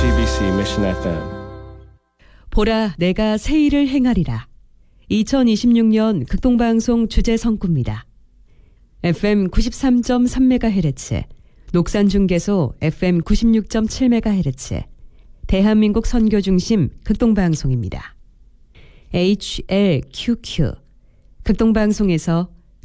CBC Mission FM. 보라, 내가 새 일을 행하리라. 2026년 극동방송 주제 성구입니다. FM 93.3MHz, 녹산중계소 FM 96.7MHz, 대한민국 선교중심 극동방송입니다. HLQQ, 극동방송에서